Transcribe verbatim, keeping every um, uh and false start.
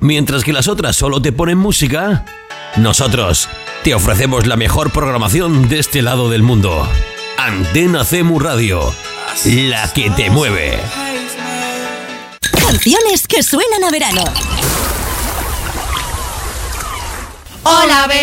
Mientras que las otras solo te ponen música, nosotros te ofrecemos la mejor programación de este lado del mundo. Antena C M U Radio, la que te mueve. Canciones que suenan a verano. Hola,